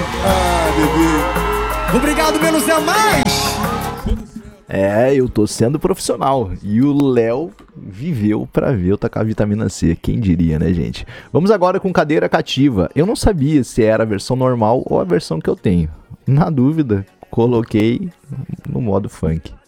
Ah, bebê. Obrigado, menos é mais. Eu tô sendo profissional. E o Léo viveu pra ver eu tacar vitamina C. Quem diria, né, gente? Vamos agora com cadeira cativa. Eu não sabia se era a versão normal ou a versão que eu tenho. Na dúvida, coloquei no modo funk.